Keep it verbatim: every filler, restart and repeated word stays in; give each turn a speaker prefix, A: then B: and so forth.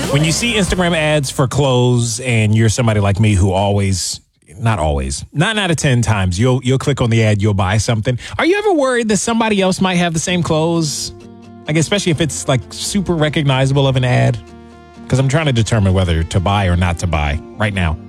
A: When you see Instagram ads for clothes and you're somebody like me who always, not always, nine out of ten times, you'll you'll click on the ad, you'll buy something. Are you ever worried that somebody else might have the same clothes? Like, especially if it's like super recognizable of an ad? Because I'm trying to determine whether to buy or not to buy right now.